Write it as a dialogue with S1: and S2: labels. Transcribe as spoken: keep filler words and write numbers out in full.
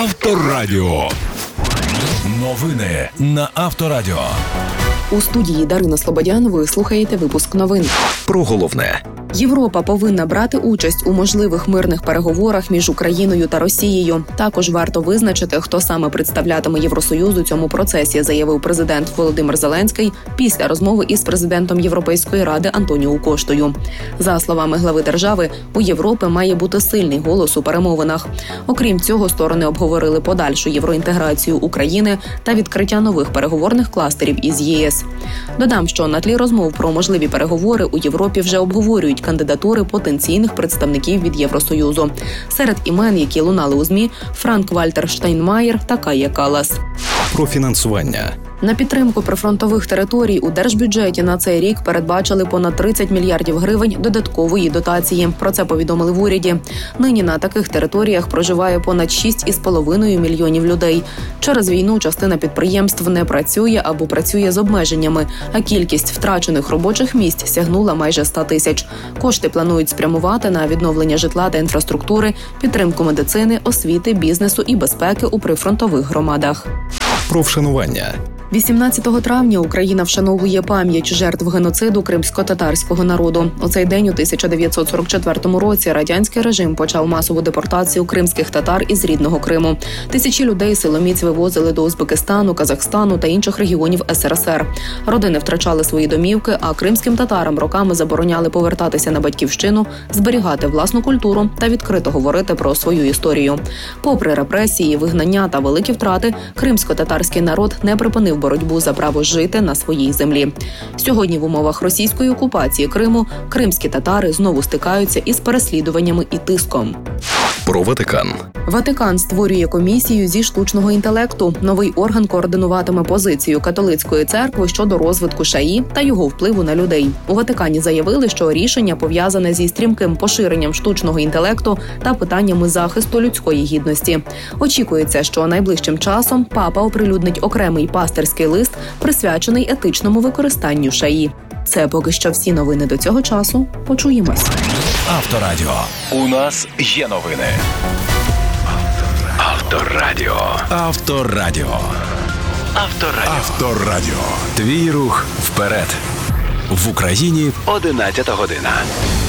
S1: Авторадіо. Новини на Авторадіо.
S2: У студії Дарина Слободян ви слухаєте випуск новин.
S1: Про головне.
S2: Європа повинна брати участь у можливих мирних переговорах між Україною та Росією. Також варто визначити, хто саме представлятиме Євросоюз у цьому процесі, заявив президент Володимир Зеленський після розмови із президентом Європейської ради Антоніо Коштою. За словами глави держави, у Європи має бути сильний голос у перемовинах. Окрім цього, сторони обговорили подальшу євроінтеграцію України та відкриття нових переговорних кластерів із ЄС. Додам, що на тлі розмов про можливі переговори у Європі вже обговорюють кандидатури потенційних представників від Євросоюзу. Серед імен, які лунали у ЗМІ, Франк-Вальтер Штайнмаєр та Кая Каллас.
S1: Про фінансування.
S2: На підтримку прифронтових територій у держбюджеті на цей рік передбачили понад тридцять мільярдів гривень додаткової дотації. Про це повідомили в уряді. Нині на таких територіях проживає понад шість із половиною мільйонів людей. Через війну частина підприємств не працює або працює з обмеженнями, а кількість втрачених робочих місць сягнула майже ста тисяч. Кошти планують спрямувати на відновлення житла та інфраструктури, підтримку медицини, освіти, бізнесу і безпеки у прифронтових громадах.
S1: Про вшанування.
S2: вісімнадцятого травня Україна вшановує пам'ять жертв геноциду кримсько-татарського народу. У цей день у тисяча дев'ятсот сорок четвертому році радянський режим почав масову депортацію кримських татар із рідного Криму. Тисячі людей силоміць вивозили до Узбекистану, Казахстану та інших регіонів ес ер ес ер. Родини втрачали свої домівки, а кримським татарам роками забороняли повертатися на батьківщину, зберігати власну культуру та відкрито говорити про свою історію. Попри репресії, вигнання та великі втрати, кримсько-татарський народ не припинив боротьбу за право жити на своїй землі. Сьогодні в умовах російської окупації Криму кримські татари знову стикаються із переслідуваннями і тиском.
S1: Про Ватикан.
S2: Ватикан створює комісію зі штучного інтелекту. Новий орган координуватиме позицію католицької церкви щодо розвитку ШАІ та його впливу на людей. У Ватикані заявили, що рішення пов'язане зі стрімким поширенням штучного інтелекту та питаннями захисту людської гідності. Очікується, що найближчим часом папа оприлюднить окремий пастирський лист, присвячений етичному використанню ШАІ. Це поки що всі новини до цього часу. Почуємось.
S1: Авторадіо. У нас є новини. Авторадіо. Авторадіо. Авторадіо. Авторадіо. Твій рух вперед. В Україні одинадцята година.